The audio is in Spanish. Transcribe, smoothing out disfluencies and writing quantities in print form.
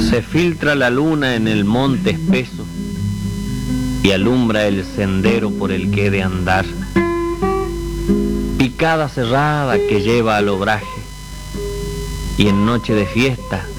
Se filtra la luna en el monte espeso y alumbra el sendero por el que he de andar. Picada cerrada que lleva al obraje, y en noche de fiesta